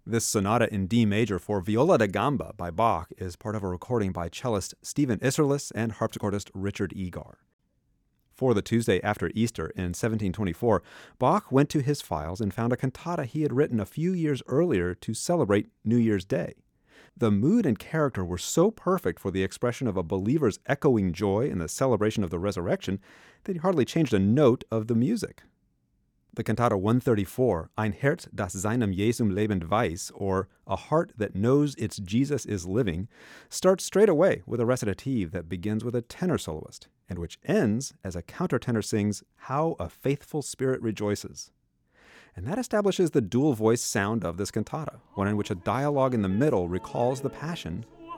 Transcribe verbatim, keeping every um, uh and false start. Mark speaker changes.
Speaker 1: This sonata in D major for viola da gamba by Bach is part of a recording by cellist Stephen Isserlis and harpsichordist Richard Egar. For the Tuesday after Easter in seventeen twenty-four, Bach went to his files and found a cantata he had written a few years earlier to celebrate New Year's Day. The mood and character were so perfect for the expression of a believer's echoing joy in the celebration of the resurrection that he hardly changed a note of the music. The cantata one thirty-four, Ein Herz, das seinem Jesum lebend weiß, or A Heart That Knows Its Jesus is Living, starts straight away with a recitative that begins with a tenor soloist, and which ends as a countertenor sings, How a Faithful Spirit Rejoices. And that establishes the dual voice sound of this cantata, one in which a dialogue in the middle recalls the Passion,